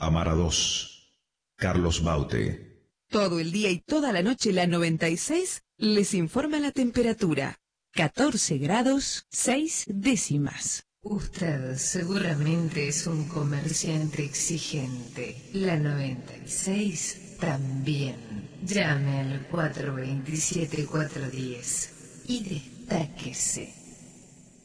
Amar a 2. Carlos Baute. Todo el día y toda la noche la 96 les informa la temperatura. 14 grados 6 décimas. Usted seguramente es un comerciante exigente. La 96 también. Llame al 427-410 y destáquese.